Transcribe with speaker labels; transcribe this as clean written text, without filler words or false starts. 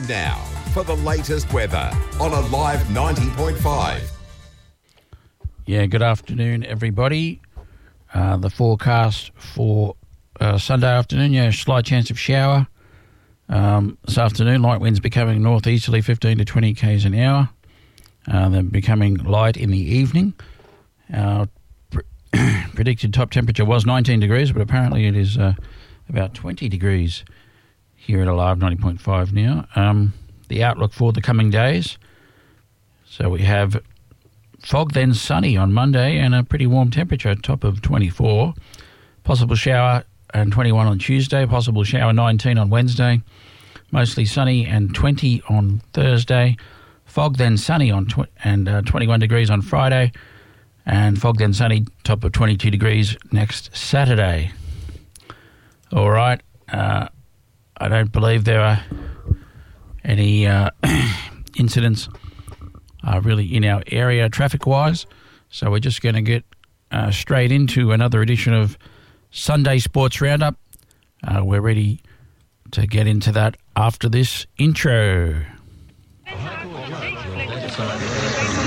Speaker 1: now for the latest weather on Alive 90.5.
Speaker 2: Yeah, good afternoon, everybody. The forecast for Sunday afternoon, slight chance of shower. This afternoon, light winds becoming northeasterly 15 to 20 k's an hour. They're becoming light in the evening. Predicted top temperature was 19 degrees, but apparently it is about 20 degrees here at Alive 90.5 now. The outlook for the coming days. So we have fog, then sunny on Monday, and a pretty warm temperature, top of 24. Possible shower and 21 on Tuesday. Possible shower 19 on Wednesday. Mostly sunny and 20 on Thursday. Fog, then sunny on 21 degrees on Friday. And fog, then sunny, top of 22 degrees next Saturday. All right. I don't believe there are any incidents really in our area traffic-wise. So we're just going to get straight into another edition of Sunday Sports Roundup. We're ready to get into that after this intro.